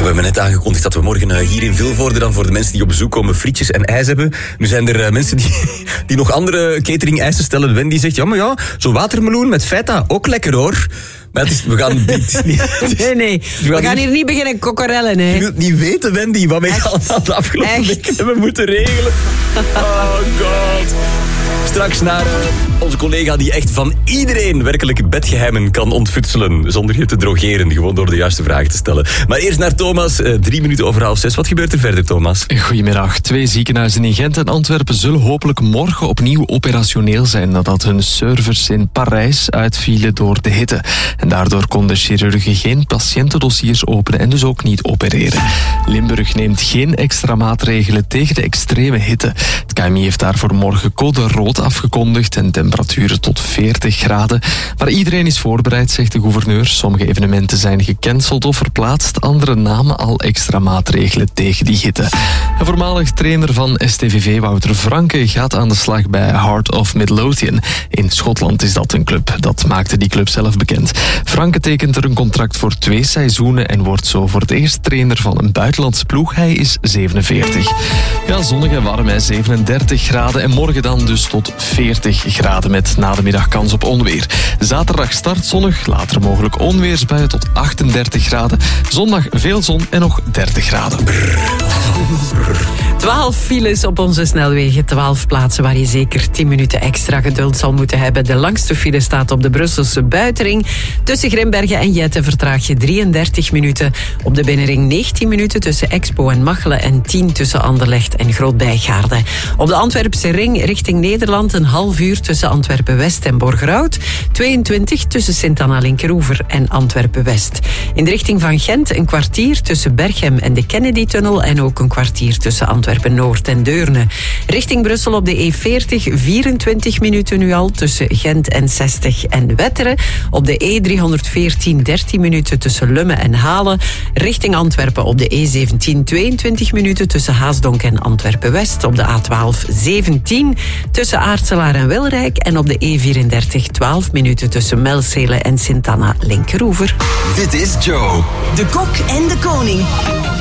hebben net aangekondigd dat we morgen hier in Vilvoorde dan voor de mensen die op bezoek komen frietjes en ijs hebben. Nu zijn er mensen die nog andere catering eisen stellen. Wendy zegt, ja maar ja, zo'n watermeloen met feta, ook lekker hoor. Maar we gaan niet... Nee. We gaan hier niet beginnen kokkerellen, hè. Je wilt niet weten, Wendy, wat wij al de afgelopen weken hebben moeten regelen. Oh god. Straks naar onze collega die echt van iedereen werkelijk bedgeheimen kan ontfutselen. Zonder je te drogeren, gewoon door de juiste vragen te stellen. Maar eerst naar Thomas, 3 minuten over 5:30. Wat gebeurt er verder, Thomas? Goedemiddag. 2 ziekenhuizen in Gent en Antwerpen zullen hopelijk morgen opnieuw operationeel zijn nadat hun servers in Parijs uitvielen door de hitte. En daardoor konden chirurgen geen patiëntendossiers openen en dus ook niet opereren. Limburg neemt geen extra maatregelen tegen de extreme hitte. Het KMI heeft daarvoor morgen code rood afgekondigd en temperaturen tot 40 graden. Maar iedereen is voorbereid, zegt de gouverneur. Sommige evenementen zijn gecanceld of verplaatst. Andere namen al extra maatregelen tegen die hitte. Een voormalig trainer van STVV, Wouter Franke, gaat aan de slag bij Heart of Midlothian. In Schotland is dat een club. Dat maakte die club zelf bekend. Franke tekent er een contract voor 2 seizoenen en wordt zo voor het eerst trainer van een buitenlandse ploeg. Hij is 47. Ja, zonnig en warm, 37 graden. En morgen dan dus tot 40 graden met na de middag kans op onweer. Zaterdag start zonnig, later mogelijk onweersbuien tot 38 graden. Zondag veel zon en nog 30 graden. 12 files op onze snelwegen, 12 plaatsen waar je zeker 10 minuten extra geduld zal moeten hebben. De langste file staat op de Brusselse Buitenring. Tussen Grimbergen en Jetten vertraag je 33 minuten. Op de Binnenring 19 minuten tussen Expo en Machelen en 10 tussen Anderlecht en Groot-Bijgaarde. Op de Antwerpse ring richting Nederland een half uur tussen Antwerpen-West en Borgerhout. 22 tussen Sint-Anna-Linkeroever en Antwerpen-West. In de richting van Gent een kwartier tussen Berchem en de Kennedy-tunnel en ook een kwartier tussen Antwerpen-Noord en Deurne. Richting Brussel op de E40 24 minuten nu al tussen Gent en 60 en Wetteren. Op de E314 13 minuten tussen Lummen en Halen. Richting Antwerpen op de E17 22 minuten tussen Haasdonk en Antwerpen-West. Op de A12 17 tussen Aartselaar en Wilrijk. En op de E34 12 minuten tussen Melzele en Sint-Anna-Linkeroever. Dit is Joe. De Kok en de Koning.